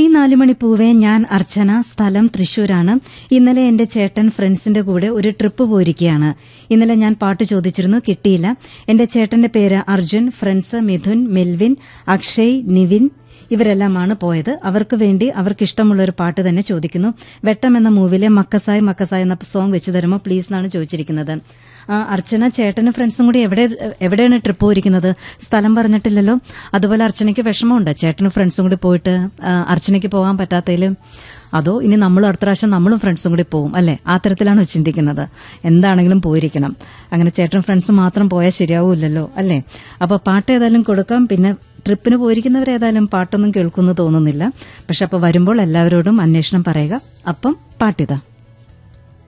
4 മണി പൂവേ, ഞാൻ അർച്ചന, സ്ഥലം തൃശ്ശൂരാണ്. ഇന്നലെ എന്റെ ചേട്ടൻ ഫ്രണ്ട്സിന്റെ കൂടെ ഒരു ട്രിപ്പ് പോയിരിക്കുകയാണ്. ഇന്നലെ ഞാൻ പാട്ട് ചോദിച്ചിരുന്നു, കിട്ടിയില്ല. എന്റെ ചേട്ടന്റെ പേര് അർജുൻ, ഫ്രണ്ട്സ് മിഥുൻ, മെൽവിൻ, അക്ഷയ്, നിവിൻ ഇവരെല്ലാമാണ് പോയത്. അവർക്ക് വേണ്ടി അവർക്കിഷ്ടമുള്ള ഒരു പാട്ട് തന്നെ ചോദിക്കുന്നു. വെട്ടം എന്ന മൂവിലെ മക്കസായ് മക്കസായ് എന്ന സോങ് വെച്ച് തരുമോ പ്ലീസ് എന്നാണ് ചോദിച്ചിരിക്കുന്നത്. അർച്ചന, ചേട്ടനും ഫ്രണ്ട്സും കൂടി എവിടെയാണ് ട്രിപ്പ് പോയിരിക്കുന്നത്? സ്ഥലം പറഞ്ഞിട്ടില്ലല്ലോ. അതുപോലെ അർച്ചനയ്ക്ക് വിഷമമുണ്ട് ചേട്ടനും ഫ്രണ്ട്സും കൂടി പോയിട്ട് അർച്ചനയ്ക്ക് പോകാൻ പറ്റാത്തതിലും. അതോ ഇനി നമ്മളും അടുത്ത പ്രാവശ്യം നമ്മളും ഫ്രണ്ട്സും കൂടി പോകും അല്ലേ? ആ തരത്തിലാണ് ചിന്തിക്കുന്നത്. എന്താണെങ്കിലും പോയിരിക്കണം. അങ്ങനെ ചേട്ടനും ഫ്രണ്ട്സും മാത്രം പോയാൽ ശരിയാവൂല്ലല്ലോ അല്ലേ? അപ്പോൾ പാട്ട് ഏതായാലും കൊടുക്കാം. പിന്നെ ട്രിപ്പിന് പോയിരിക്കുന്നവരേതായാലും പാട്ടൊന്നും കേൾക്കുമെന്ന് തോന്നുന്നില്ല. പക്ഷെ അപ്പോൾ വരുമ്പോൾ എല്ലാവരോടും അന്വേഷണം പറയുക. അപ്പം പാട്ടിതാ.